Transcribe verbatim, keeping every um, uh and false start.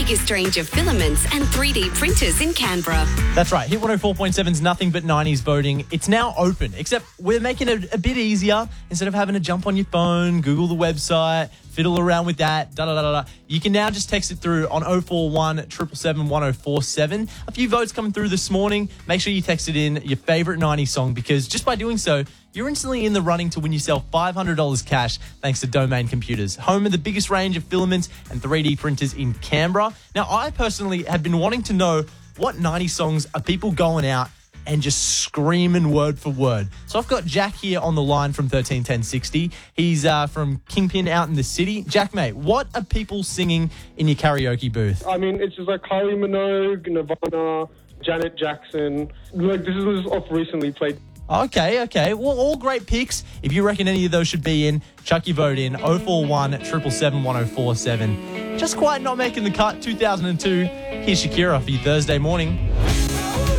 biggest range of filaments and three D printers in Canberra. That's right. Hit one oh four point seven's Nothing But nineties voting. It's now open, except we're making it a bit easier. Instead of having to jump on your phone, Google the website, fiddle around with that, da da da da. You can now just text it through on oh four one, seven seven seven, one oh four seven. A few votes coming through this morning. Make sure you text it in your favourite nineties song, because just by doing so, you're instantly in the running to win yourself five hundred dollars cash thanks to Domain Computers, home of the biggest range of filaments and three D printers in Canberra. Now, I personally have been wanting to know what nineties songs are people going out and just screaming word for word. So I've got Jack here on the line from thirteen ten sixty. He's uh, from Kingpin out in the city. Jack, mate, what are people singing in your karaoke booth? I mean, it's just like Kylie Minogue, Nirvana, Janet Jackson. Like, this is off recently played. Okay, okay. Well, all great picks. If you reckon any of those should be in, chuck your vote in. oh four one, seven seven seven, one oh four seven. Just quite not making the cut. two thousand two. Here's Shakira for your Thursday morning.